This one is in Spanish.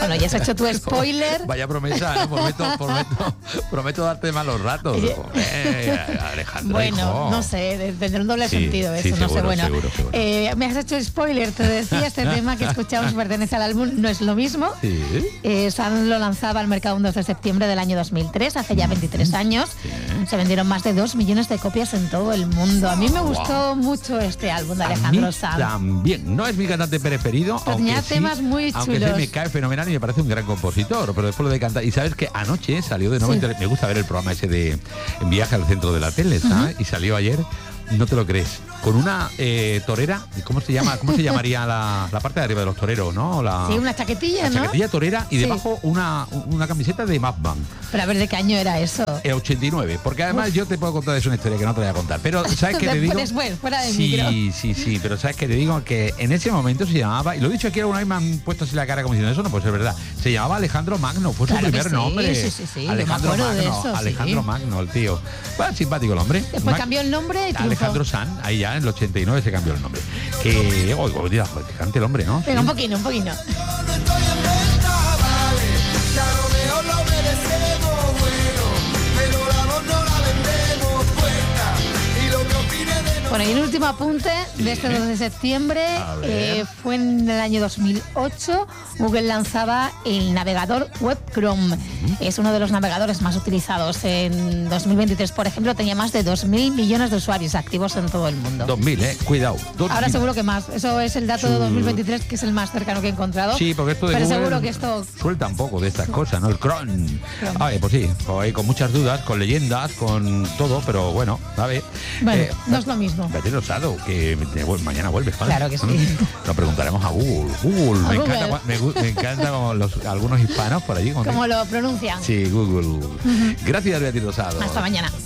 Bueno, ya has hecho tu spoiler. Vaya promesa, ¿no? Prometo darte malos ratos. Alejandra, bueno, hijo. No sé, tendrá un doble sentido eso, sí, no seguro, sé. Bueno, seguro. Me has hecho spoiler, te decía, este tema que escuchamos pertenece al álbum No es lo mismo. Sí. Sun lo lanzaba al mercado un 2 de septiembre del año 2003, hace ya 23 años. Sí. Se vendieron más de 2 millones de copias en todo el mundo. A mí me gustó mucho este álbum de Alejandro Sanz. También, no es mi cantante preferido, tenía temas muy chulos. Aunque me cae fenomenal y me parece un gran compositor, pero después lo de cantar. Y sabes que anoche salió de nuevo, me gusta ver el programa ese de En viaje al centro de la tele, ¿sabes? Y salió ayer, no te lo crees, con una torera, ¿cómo se llamaría la parte de arriba de los toreros, ¿no? Sí, una chaquetilla, ¿no? Chaquetilla torera y debajo una camiseta de Mad Bang. Pero a ver, ¿de qué año era eso? 89, porque además yo te puedo contar, es una historia que no te voy a contar, pero ¿sabes qué te digo? Después, fuera de micro. Sí, pero ¿sabes qué te digo? Que en ese momento se llamaba, y lo he dicho aquí alguna vez, me han puesto así la cara como diciendo, eso no puede ser verdad, se llamaba Alejandro Magno, fue su primer nombre. Sí, Alejandro yo me acuerdo Magno, de eso, Alejandro Magno, el tío. Bueno, simpático el hombre. Después cambió el nombre y triunfó. Alejandro Sanz, ahí ya en el 89 se cambió el nombre. Que, que cante el hombre, ¿no? Venga, un poquito. Bueno, y el último apunte de este 2 de septiembre fue en el año 2008. Google lanzaba el navegador web Chrome. Es uno de los navegadores más utilizados. En 2023, por ejemplo, tenía más de 2.000 millones de usuarios activos en todo el mundo. 2.000, cuidado. 2000. Ahora seguro que más. Eso es el dato de 2023, que es el más cercano que he encontrado. Sí, porque esto de Pero Google seguro que esto suelta un poco de estas cosas, ¿no? El Chrome. Pues sí, con muchas dudas, con leyendas, con todo, pero bueno, a ver. Bueno, no es lo mismo. Vete rosado, que mañana vuelves, ¿vale? Claro que sí. Lo preguntaremos a Google. Me encanta como algunos hispanos por allí. Como lo pronuncian. Sí, Google. Gracias, Beatriz Rosado. Hasta mañana.